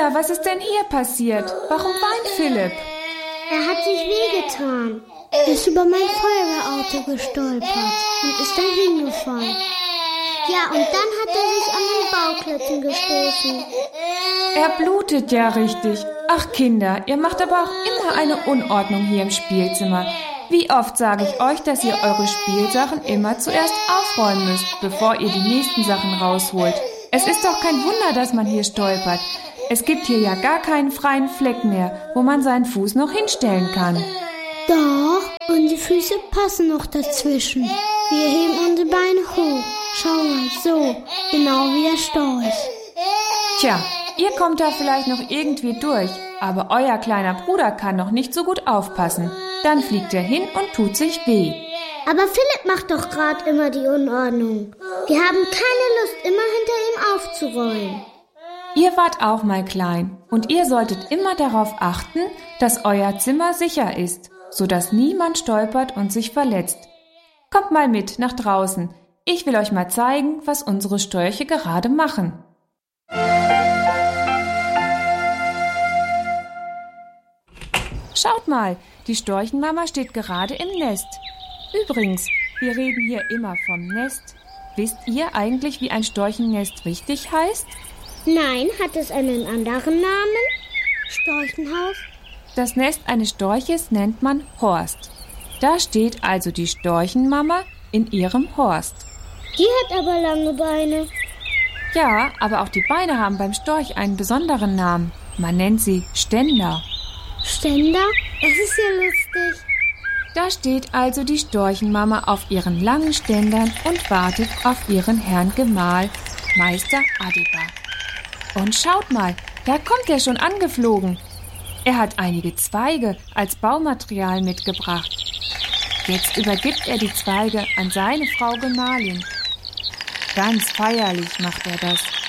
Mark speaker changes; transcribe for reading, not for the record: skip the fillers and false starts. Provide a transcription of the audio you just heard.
Speaker 1: Kinder, was ist denn hier passiert? Warum weint Philipp?
Speaker 2: Er hat sich wehgetan. Er ist über mein Feuerwehrauto gestolpert und ist dann hingefallen. Ja, und dann hat er sich an den Bauklötzen gestoßen.
Speaker 1: Er blutet ja richtig. Ach Kinder, ihr macht aber auch immer eine Unordnung hier im Spielzimmer. Wie oft sage ich euch, dass ihr eure Spielsachen immer zuerst aufräumen müsst, bevor ihr die nächsten Sachen rausholt. Es ist doch kein Wunder, dass man hier stolpert. Es gibt hier ja gar keinen freien Fleck mehr, wo man seinen Fuß noch hinstellen kann.
Speaker 2: Doch, unsere Füße passen noch dazwischen. Wir heben unsere Beine hoch. Schau mal, so, genau wie der Storch.
Speaker 1: Tja, ihr kommt da vielleicht noch irgendwie durch, aber euer kleiner Bruder kann noch nicht so gut aufpassen. Dann fliegt er hin und tut sich weh.
Speaker 2: Aber Philipp macht doch gerade immer die Unordnung. Wir haben keine Lust, immer hinter ihm aufzuräumen.
Speaker 1: Ihr wart auch mal klein und ihr solltet immer darauf achten, dass euer Zimmer sicher ist, sodass niemand stolpert und sich verletzt. Kommt mal mit nach draußen. Ich will euch mal zeigen, was unsere Störche gerade machen. Schaut mal, die Storchenmama steht gerade im Nest. Übrigens, wir reden hier immer vom Nest. Wisst ihr eigentlich, wie ein Storchennest richtig heißt?
Speaker 2: Nein, hat es einen anderen Namen? Storchenhaus?
Speaker 1: Das Nest eines Storches nennt man Horst. Da steht also die Storchenmama in ihrem Horst.
Speaker 2: Die hat aber lange Beine.
Speaker 1: Ja, aber auch die Beine haben beim Storch einen besonderen Namen. Man nennt sie Ständer.
Speaker 2: Ständer? Das ist ja lustig.
Speaker 1: Da steht also die Storchenmama auf ihren langen Ständern und wartet auf ihren Herrn Gemahl, Meister Adiba. Und schaut mal, da kommt er schon angeflogen. Er hat einige Zweige als Baumaterial mitgebracht. Jetzt übergibt er die Zweige an seine Frau Gemahlin. Ganz feierlich macht er das.